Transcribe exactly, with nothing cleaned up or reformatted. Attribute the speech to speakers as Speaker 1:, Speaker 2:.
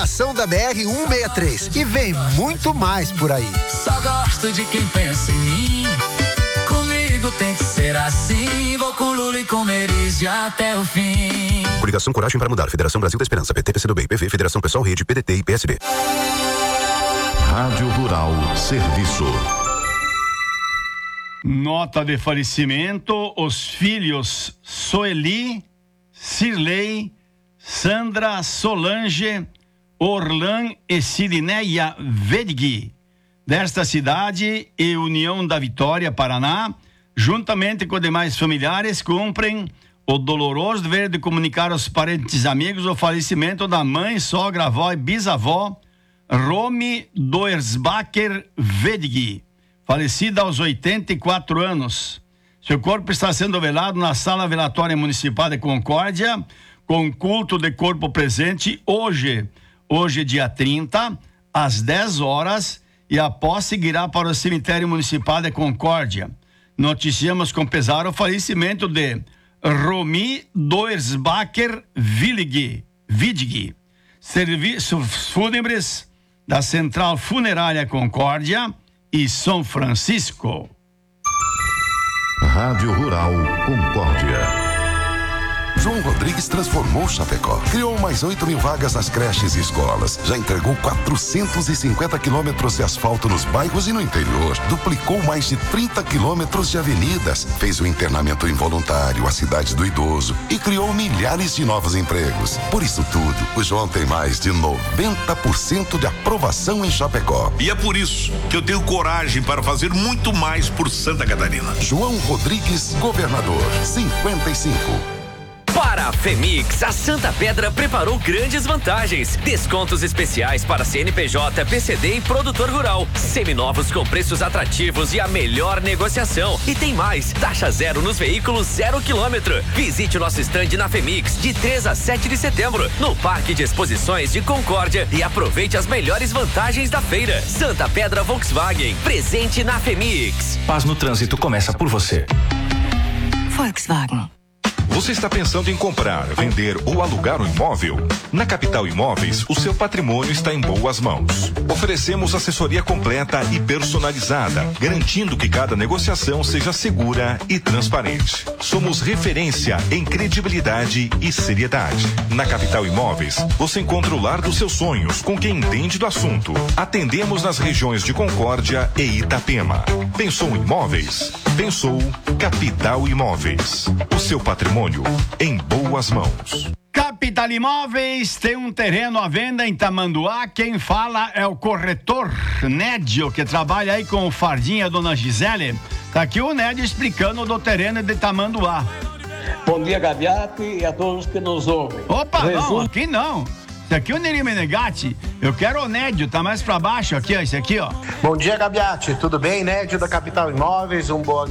Speaker 1: Ação da B R cento e sessenta e três e vem muito mais por aí.
Speaker 2: Só gosto de quem pensa em mim. Comigo tem que ser assim. Vou com Lula e com Meriz até o fim.
Speaker 3: Coligação Coragem para Mudar. Federação Brasil da Esperança. P T, P C do B, P V, Federação Pessoal Rede, P D T e P S B.
Speaker 4: Rádio Rural Serviço.
Speaker 5: Nota de falecimento: os filhos Soeli, Cirlei, Sandra, Solange, Orlan e Sirineia Vedgui, desta cidade e União da Vitória, Paraná, juntamente com demais familiares, cumprem o doloroso dever de comunicar aos parentes e amigos o falecimento da mãe, sogra, avó e bisavó Romy Doersbacher Vedgui, falecida aos oitenta e quatro anos. Seu corpo está sendo velado na Sala Velatória Municipal de Concórdia, com culto de corpo presente hoje, hoje dia trinta, às dez horas, e após seguirá para o Cemitério Municipal de Concórdia. Noticiamos com pesar o falecimento de Romy Doersbacher Vidgui, Vidgui. Serviços fúnebres da Central Funerária Concórdia e São Francisco.
Speaker 4: Rádio Rural Concórdia.
Speaker 6: João Rodrigues transformou Chapecó. Criou mais oito mil vagas nas creches e escolas. Já entregou quatrocentos e cinquenta quilômetros de asfalto nos bairros e no interior. Duplicou mais de trinta quilômetros de avenidas. Fez o internamento involuntário, a cidade do idoso e criou milhares de novos empregos. Por isso tudo, o João tem mais de noventa por cento de aprovação em Chapecó.
Speaker 7: E é por isso que eu tenho coragem para fazer muito mais por Santa Catarina.
Speaker 6: João Rodrigues, governador, cinquenta e cinco.
Speaker 8: Para a Femix, a Santa Pedra preparou grandes vantagens. Descontos especiais para C N P J, P C D e produtor rural. Seminovos com preços atrativos e a melhor negociação. E tem mais, taxa zero nos veículos zero quilômetro. Visite o nosso estande na Femix de três a sete de setembro, no Parque de Exposições de Concórdia, e aproveite as melhores vantagens da feira. Santa Pedra Volkswagen, presente na Femix.
Speaker 9: Paz no trânsito começa por você.
Speaker 10: Volkswagen.
Speaker 11: Você está pensando em comprar, vender ou alugar um imóvel? Na Capital Imóveis, o seu patrimônio está em boas mãos. Oferecemos assessoria completa e personalizada, garantindo que cada negociação seja segura e transparente. Somos referência em credibilidade e seriedade. Na Capital Imóveis, você encontra o lar dos seus sonhos com quem entende do assunto. Atendemos nas regiões de Concórdia e Itapema. Pensou em imóveis? Pensou Capital Imóveis. O seu patrimônio em boas mãos.
Speaker 5: Capital Imóveis tem um terreno à venda em Tamanduá. Quem fala é o corretor Nédio, que trabalha aí com o Fardinha, dona Gisele. Tá aqui o Nédio explicando do terreno de Tamanduá.
Speaker 12: Bom dia, Gaviato, e a todos que nos ouvem.
Speaker 5: Opa,
Speaker 12: Resumo...
Speaker 5: não, aqui não. Esse aqui é o Neri Menegatti. Eu quero o Nédio, tá mais pra baixo aqui, ó. Esse aqui, ó.
Speaker 13: Bom dia, Gabiati. Tudo bem? Nédio da Capital Imóveis. Um bom